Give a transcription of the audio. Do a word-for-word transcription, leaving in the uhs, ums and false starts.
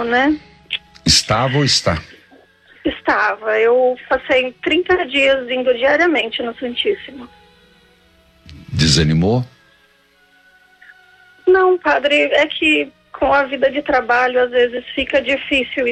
né? Estava ou está? Estava. Eu passei trinta dias indo diariamente no Santíssimo. Desanimou? Não, padre, é que com a vida de trabalho às vezes fica difícil ir